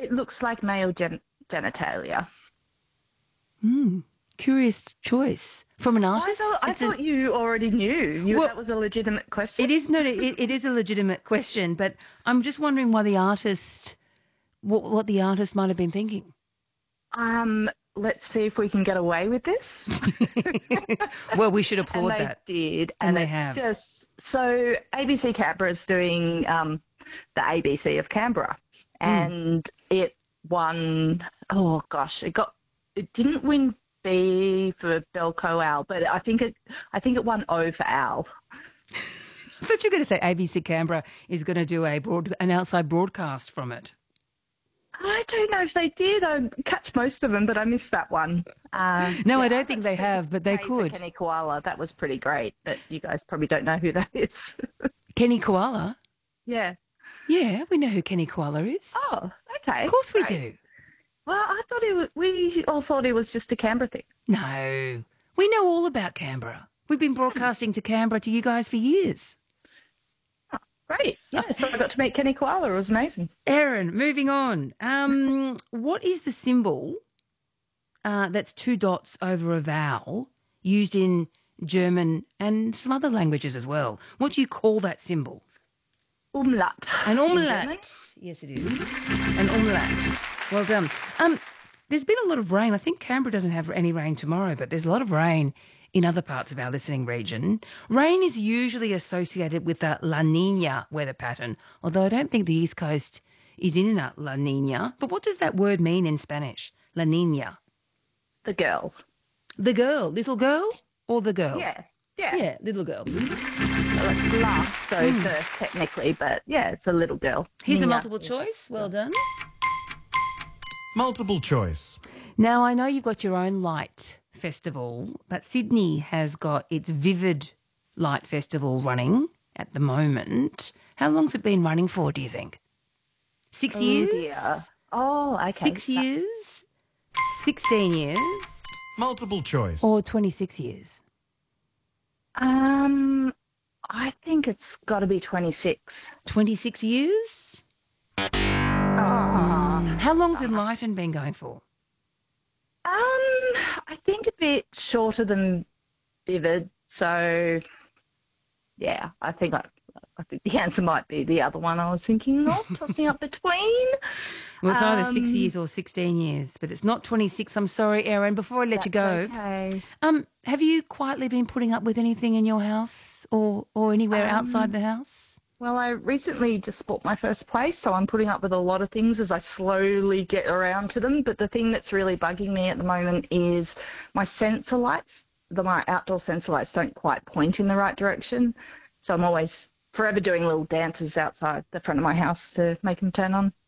it looks like male genitalia. Curious choice from an artist. I thought you already knew. That was a legitimate question. It is it is a legitimate question, but I'm just wondering why the artist, what the artist might have been thinking. Let's see if we can get away with this. Well, we should applaud that. They did, and they have. So ABC Canberra is doing the ABC of Canberra, and it won. Oh gosh, it didn't win B for Belco Owl, but I think it won O for Owl. I thought you were going to say ABC Canberra is going to do an outside broadcast from it. I don't know if they did. I catch most of them, but I missed that one. No, I don't think they have, but they could. Kenny Koala, that was pretty great, but you guys probably don't know who that is. Kenny Koala? Yeah. Yeah, we know who Kenny Koala is. Oh, okay. Of course we do. Well, I thought we all thought it was just a Canberra thing. No, we know all about Canberra. We've been broadcasting to Canberra to you guys for years. Great. Yeah, so I got to meet Kenny Koala. It was amazing. Erin, moving on. What is the symbol that's 2 dots over a vowel used in German and some other languages as well? What do you call that symbol? Umlaut. An umlaut. Yes, it is. An umlaut. Well done. There's been a lot of rain. I think Canberra doesn't have any rain tomorrow, but there's a lot of rain in other parts of our listening region. Rain is usually associated with a La Nina weather pattern, although I don't think the East Coast is in a La Nina. But what does that word mean in Spanish? La Nina. The girl. The girl. Little girl or the girl? Yeah. Yeah, little girl. Well, it's last, so first technically, but yeah, it's a little girl. Here's a multiple choice. Well done. Multiple choice. Now, I know you've got your own light festival, but Sydney has got its Vivid Light Festival running at the moment. How long's it been running for, do you think? 6 years? Dear. Oh, okay. 6 years? 16 years? Multiple choice. Or 26 years? I think it's got to be 26. 26 years? How long's Enlighten been going for? I think a bit shorter than Vivid. So, yeah, I think the answer might be the other one I was thinking of, tossing up between. Well, it's either 6 years or 16 years, but it's not 26. I'm sorry, Erin. Before I let you go, okay. Have you quietly been putting up with anything in your house or anywhere outside the house? Well, I recently just bought my first place, so I'm putting up with a lot of things as I slowly get around to them. But the thing that's really bugging me at the moment is my sensor lights. My outdoor sensor lights don't quite point in the right direction. So I'm always forever doing little dances outside the front of my house to make them turn on.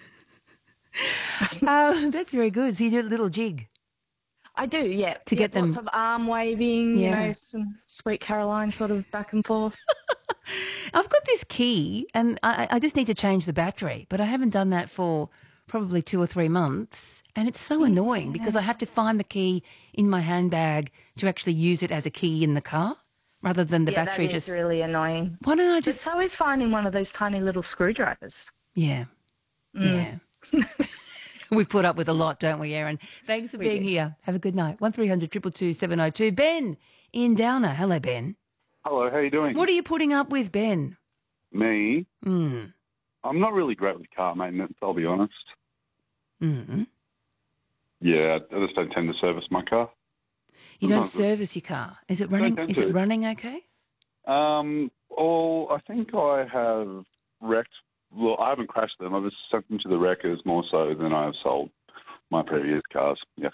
That's very good. So you do a little jig. I do, yeah. To get them. Lots of arm waving, some Sweet Caroline sort of back and forth. I've got this key and I just need to change the battery, but I haven't done that for probably 2 or 3 months. And it's so annoying because I have to find the key in my handbag to actually use it as a key in the car rather than the battery that is really annoying. Why don't I just... It's always finding one of those tiny little screwdrivers. Yeah. Yeah. We put up with a lot, don't we, Erin? Thanks for being here. Have a good night. 1300 222 702. Ben in Downer. Hello, Ben. Hello, how you doing? What are you putting up with, Ben? Me? I'm not really great with car maintenance, I'll be honest. Mm-hmm. Yeah, I just don't tend to service my car. You don't service your car. Is it running? Is it running okay? I think I have wrecked. Well, I haven't crashed them. I've just sent them to the wreckers more so than I have sold my previous cars. Yes.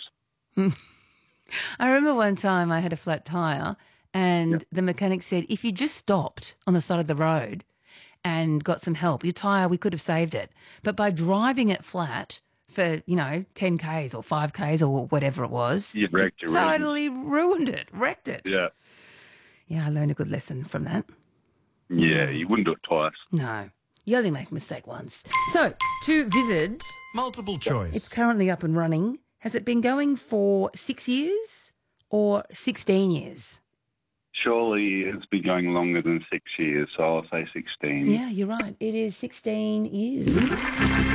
I remember one time I had a flat tyre and the mechanic said, if you just stopped on the side of the road and got some help, your tyre, we could have saved it. But by driving it flat for, 10 Ks or 5 Ks or whatever it was, you wrecked your totally ruined it, wrecked it. Yeah. Yeah, I learned a good lesson from that. Yeah, you wouldn't do it twice. No. You only make a mistake once. So, to Vivid. Multiple choice. It's currently up and running. Has it been going for 6 years or 16 years? Surely it's been going longer than 6 years, so I'll say 16. Yeah, you're right. It is 16 years.